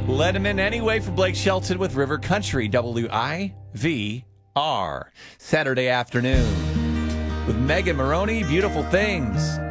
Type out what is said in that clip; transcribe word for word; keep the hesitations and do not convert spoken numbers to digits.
Let him in anyway for Blake Shelton with River Country, W I V R. Saturday afternoon with Megan Maroney, Beautiful Things.